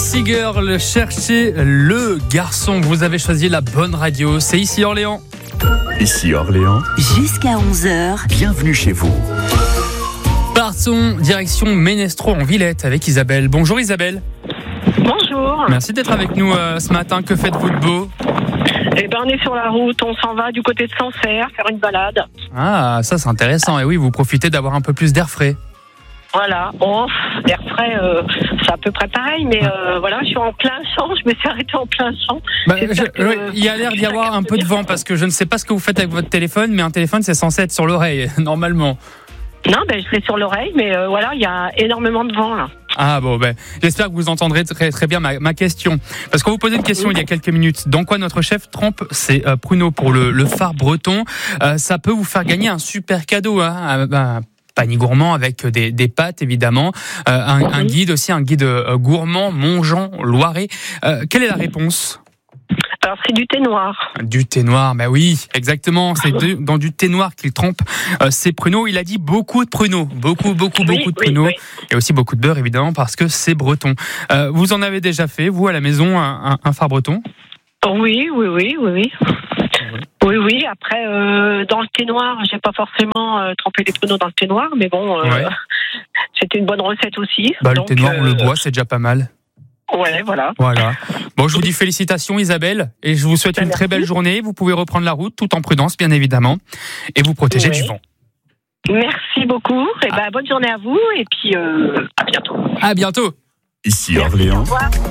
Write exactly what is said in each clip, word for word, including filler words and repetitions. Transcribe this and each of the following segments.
Gossip Girl, cherchez le garçon. Vous avez choisi la bonne radio. C'est ici Orléans. Ici Orléans. Jusqu'à onze heures. Bienvenue chez vous. Partons direction Ménestro en Villette avec Isabelle. Bonjour Isabelle. Bonjour. Merci d'être avec nous euh, ce matin. Que faites-vous de beau ? Eh ben, on est sur la route, on s'en va du côté de Sancerre, faire une balade. Ah, ça c'est intéressant. Et oui, vous profitez d'avoir un peu plus d'air frais. Voilà, bon, l'air frais, euh, c'est à peu près pareil, mais euh, voilà, je suis en plein champ, je me suis arrêtée en plein champ. Bah, je, que, oui, il y a l'air d'y avoir un peu de vent, parce que je ne sais pas ce que vous faites avec votre téléphone, mais un téléphone c'est censé être sur l'oreille, normalement. Non, ben je l'ai sur l'oreille, mais euh, voilà, il y a énormément de vent là. Ah bon, ben, j'espère que vous entendrez très, très bien ma, ma question. Parce qu'on vous posait une question il y a quelques minutes. Dans quoi notre chef trempe ses euh, pruneaux pour le, le phare breton? euh, Ça peut vous faire gagner un super cadeau, hein, ben, panier gourmand avec des, des pâtes évidemment, euh, un, un guide aussi, un guide euh, gourmand, Montjean, Loiret. Euh, quelle est la réponse? Alors c'est du thé noir. Du thé noir, bah oui, exactement. C'est de, dans du thé noir qu'il trempe euh, ses pruneaux. Il a dit beaucoup de pruneaux, beaucoup, beaucoup, Oui, beaucoup de oui, pruneaux, oui. et aussi beaucoup de beurre évidemment parce que c'est breton. Euh, vous en avez déjà fait, vous à la maison, un, un, un phare breton? Oui, oui, oui, oui, oui. Oui, oui. Après, euh, dans le thé noir, j'ai pas forcément euh, trempé les pruneaux dans le thé noir, mais bon, euh, Ouais. c'était une bonne recette aussi. Bah, Donc, le thé noir, on le euh, boit, c'est déjà pas mal. Ouais, voilà. Voilà. Bon, je vous dis félicitations Isabelle, et je vous souhaite Ben, une très merci. belle journée. Vous pouvez reprendre la route tout en prudence, bien évidemment, et vous protéger Ouais. du vent. Merci beaucoup. Et ben, bonne journée à vous, et puis euh, à bientôt. À bientôt. Ici Orléans.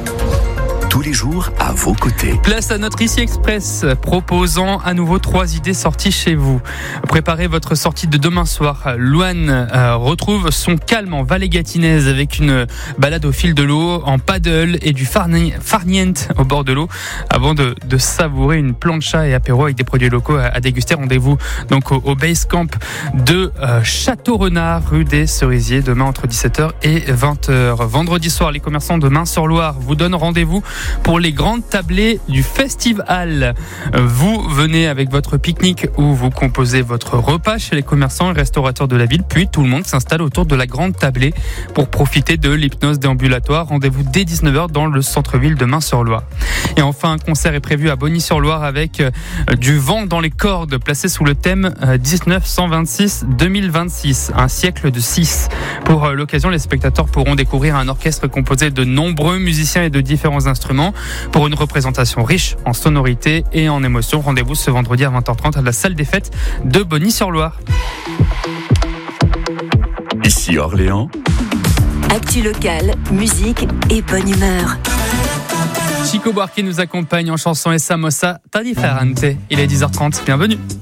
Tous les jours à vos côtés. Place à notre Ici Express, proposant à nouveau trois idées sorties chez vous. Préparez votre sortie de demain soir. Louane euh, retrouve son calme en vallée gatinaise avec une balade au fil de l'eau, en paddle et du farni- farniente au bord de l'eau, avant de, de savourer une plancha et apéro avec des produits locaux à, à déguster. Rendez-vous donc au, au base camp de euh, Château-Renard, rue des Cerisiers, demain entre dix-sept heures et vingt heures. Vendredi soir, les commerçants de Main-sur-Loire vous donnent rendez-vous pour les grandes tablées du festival. Vous venez avec votre pique-nique ou vous composez votre repas chez les commerçants et restaurateurs de la ville, puis tout le monde s'installe autour de la grande tablée pour profiter de l'hypnose déambulatoire. Rendez-vous dès dix-neuf heures dans le centre-ville de Main-sur-Loire. Et enfin, un concert est prévu à Bogny-sur-Loire avec euh, du vent dans les cordes, placé sous le thème euh, dix-neuf cent vingt-six deux mille vingt-six, un siècle de six. Pour euh, l'occasion, les spectateurs pourront découvrir un orchestre composé de nombreux musiciens et de différents instruments pour une représentation riche en sonorités et en émotions. Rendez-vous ce vendredi à vingt heures trente à la salle des fêtes de Bogny-sur-Loire. Ici Orléans. Actu locale, musique et bonne humeur. Chico Buarque nous accompagne en chanson Essa Mossa Ta Differente. Il est dix heures trente, bienvenue.